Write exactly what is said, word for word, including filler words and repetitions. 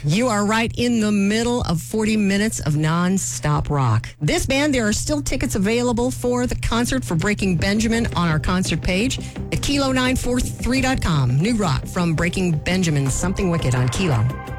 You are right in the middle of forty minutes of non-stop rock. This band, there are still tickets available for the concert for Breaking Benjamin on our concert page at kilo nine four three dot com. New rock from Breaking Benjamin, Something Wicked on Kilo.